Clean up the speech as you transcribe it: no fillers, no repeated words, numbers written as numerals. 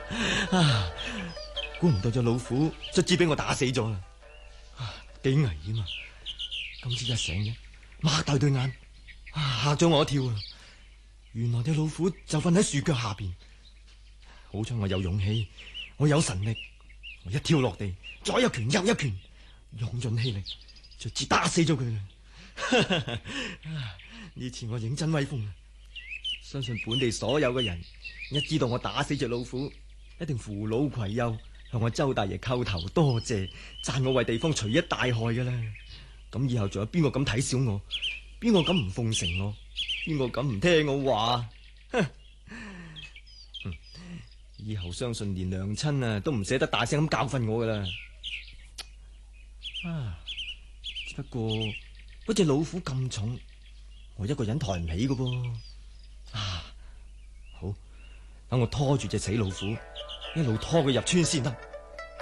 啊！估唔到隻老虎卒之俾我打死咗啦！幾危險啊！今朝一醒啫，擘大對眼，嚇咗我一跳啊！原來隻老虎就瞓喺樹腳下邊。好彩我有勇氣，我有神力，我一跳落地，左一拳右一拳，用盡氣力，卒之打死咗佢啦！呢次我認真威風啊！相信本地所有嘅人一知道我打死隻老虎，一定扶老攜幼，向我周大爺叩頭多謝，讚我為地方除一大害噶啦。咁以後仲有邊個敢睇小我？邊個敢唔奉承我？邊個敢唔聽我話？以後相信連娘親啊都唔捨得大聲咁教訓我噶啦。只不過嗰隻老虎咁重，我一個人抬唔起噶噃。好，等我拖住隻死老虎，一路拖佢入村先得。